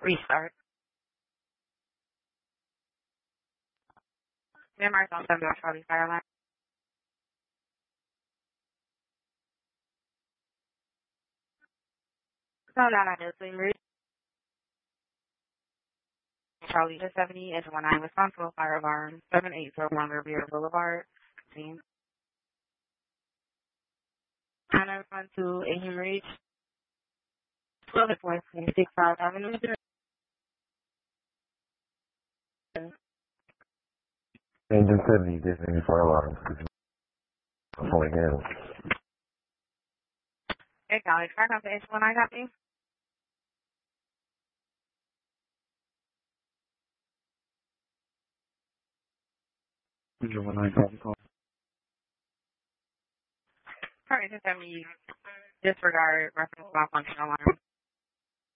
Restart. Memories on 7 Charlie Fire Alarm. So down at Disney Route. Charlie to 70, Edge 19, responsible fire alarm, 7801 Riviera Boulevard. Team. 912 Ahem Reach. 12.26 South Avenue. Engine 70, Disney fire alarms. I'm only handle. Hey, Golly, track up to Edge 19 copy. Engine 19 copy call. Current 70, disregard reference malfunction alarm.